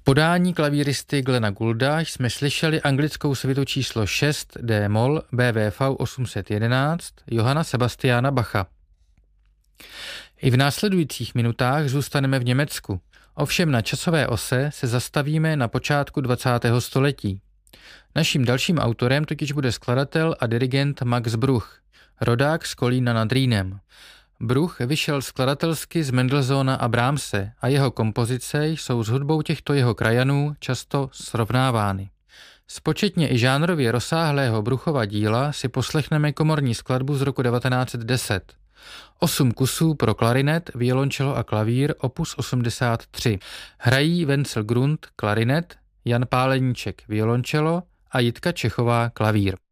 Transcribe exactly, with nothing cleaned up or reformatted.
podání klavíristy Glena Goulda jsme slyšeli anglickou svitu číslo šest D-moll B W V osm set jedenáct Johanna Sebastiana Bacha. I v následujících minutách zůstaneme v Německu. Ovšem na časové ose se zastavíme na počátku dvacátého století. Naším dalším autorem totiž bude skladatel a dirigent Max Bruch, rodák z Kolína nad Rýnem. Bruch vyšel skladatelsky z Mendelssohna a Brahmse a jeho kompozice jsou s hudbou těchto jeho krajanů často srovnávány. Z početně i žánrově rozsáhlého Bruchova díla si poslechneme komorní skladbu z roku devatenáct set deset. Osm kusů pro klarinet, violončelo a klavír opus osmdesát tři. Hrají Wenzel Grund klarinet, Jan Páleníček violončelo a Jitka Čechová klavír.